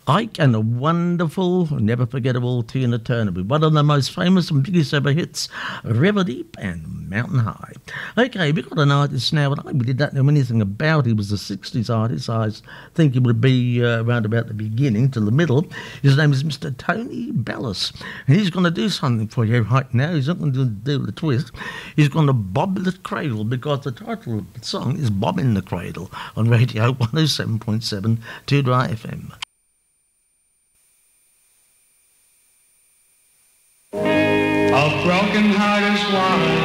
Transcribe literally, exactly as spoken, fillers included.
Ike and a wonderful, never forgettable Tina Turner with one of the most famous and biggest ever hits, River Deep and Mountain High. Okay, we've got an artist now, but I really don't know anything about. He was a sixties artist. I think he would be uh, around about the beginning to the middle. His name is Mister Tony Bellis, and he's going to do something for you right now. He's not going to do the twist. He's going to bob the cradle, because the title of the song is Bob in the Cradle on Radio one oh seven point seven Tudor F M. A broken heart is one